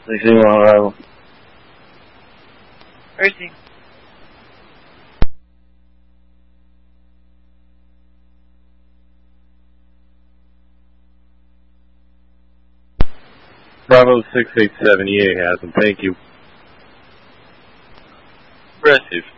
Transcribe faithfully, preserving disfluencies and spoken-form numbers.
sixteen on arrival. Mercy. Bravo six eight seven E A has him. Thank you. Aggressive.